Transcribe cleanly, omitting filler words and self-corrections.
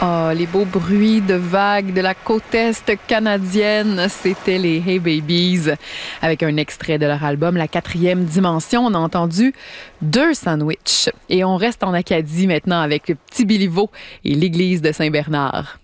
Oh, les beaux bruits de vagues de la côte est canadienne, c'était les Hey Babies. Avec un extrait de leur album La quatrième dimension, on a entendu Deux sandwichs. Et on reste en Acadie maintenant avec le petit Béliveau et l'église de Saint-Bernard.